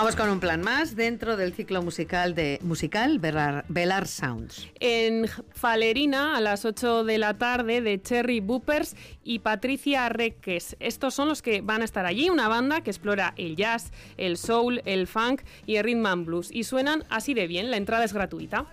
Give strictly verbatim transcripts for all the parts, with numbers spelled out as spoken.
Vamos con un plan más dentro del ciclo musical de musical Belar, Belar Sounds. En Falerina, a las ocho de la tarde, de Cherry Boopers y Patricia Reques. Estos son los que van a estar allí, una banda que explora el jazz, el soul, el funk y el rhythm and blues. Y suenan así de bien, la entrada es gratuita.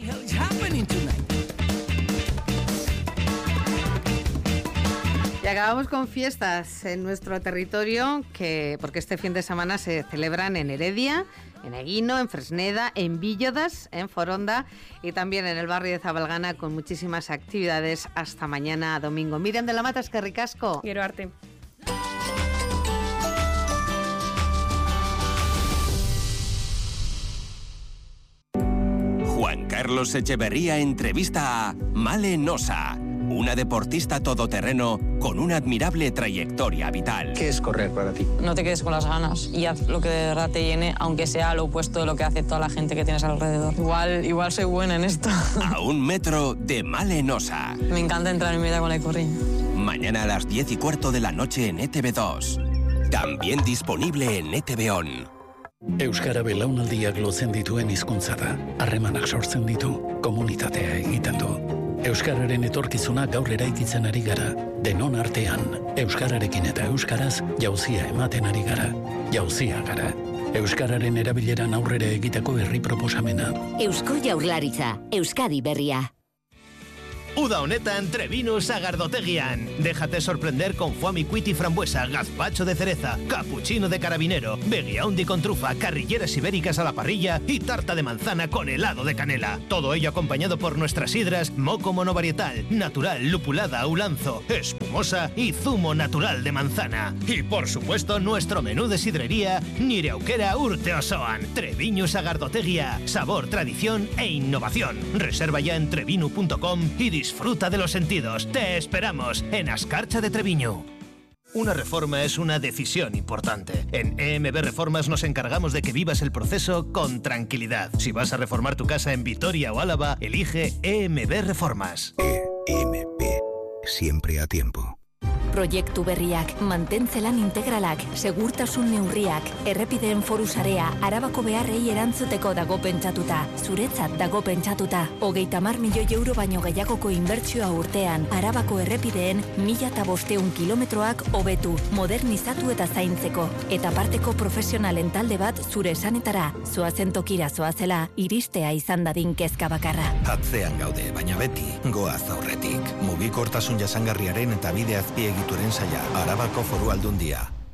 Y acabamos con fiestas en nuestro territorio, que porque este fin de semana se celebran en Heredia, en Eguino, en Fresneda, en Víllodas, en Foronda y también en el barrio de Zabalgana, con muchísimas actividades hasta mañana domingo. Miriam de la Mata, eskerrik asko. Quiero arte. Juan Carlos Echeverría entrevista a Male Nosa, una deportista todoterreno con una admirable trayectoria vital. ¿Qué es correr para ti? No te quedes con las ganas y haz lo que de verdad te llene, aunque sea lo opuesto de lo que hace toda la gente que tienes alrededor. Igual, igual soy buena en esto. A un metro de Male Nosa. Me encanta entrar en mi vida con la corri. Mañana a las diez y cuarto de la noche en E T V dos. También disponible en E T V On. Euskara belaunaldiak lotzen dituen hizkuntza da. Harremanak sortzen ditu, komunitatea egiten du. Euskararen etorkizuna gaur eraikitzen ari gara. Denon artean, euskararekin eta euskaraz jauzia ematen ari gara. Jauzia gara. Euskararen erabileran aurrera egiteko herri proposamena. Eusko Jaurlaritza, Euskadi berria. Uda honetan Trebinu Sagardotegian. Déjate sorprender con foie cuit y frambuesa, gazpacho de cereza, cappuccino de carabinero, beguiaundi con trufa, carrilleras ibéricas a la parrilla y tarta de manzana con helado de canela. Todo ello acompañado por nuestras sidras Moco monovarietal, natural, lupulada, ulanzo, espumosa y zumo natural de manzana. Y por supuesto nuestro menú de sidrería Nire aukera urte osoan. Treviñu Sagardotegia, sabor, tradición e innovación. Reserva ya en trebinu punto com y disfruta de los sentidos. Te esperamos en Ascarcha de Treviño. Una reforma es una decisión importante. En E M B Reformas nos encargamos de que vivas el proceso con tranquilidad. Si vas a reformar tu casa en Vitoria o Álava, elige E M B Reformas. E M B. Siempre a tiempo. Proiektu berriak, mantentzelan integralak, segurtasun neurriak, errepideen foru sarea, Arabako beharrei erantzuteko dago pentsatuta, zuretzat dago pentsatuta. Hogeita hamar milioi euro baino gehiagoko inbertsioa urtean, Arabako errepideen mila eta bosteun kilometroak hobetu, modernizatu eta zaintzeko. Eta parteko profesionalen talde bat zure esanetara, zoazen tokira zoazela, iristea izan dadin kezka bakarra. Atzean gaude, baina beti, goaz aurretik. Mugikortasun jasangarriaren eta bide azpiegitu Turen saia, Arabako Foru Aldundia.